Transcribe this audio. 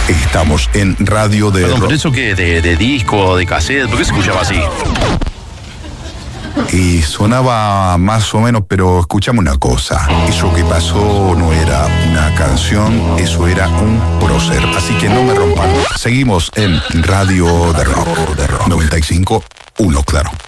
Estamos en Radio de Perdón, Rock. ¿pero eso qué? ¿De disco, de cassette? ¿Por qué se escuchaba así? Y sonaba más o menos, pero escuchame una cosa. Eso que pasó no era una canción, eso era un prócer. Así que no me rompan. Seguimos en Radio de Rock. 95.1, claro.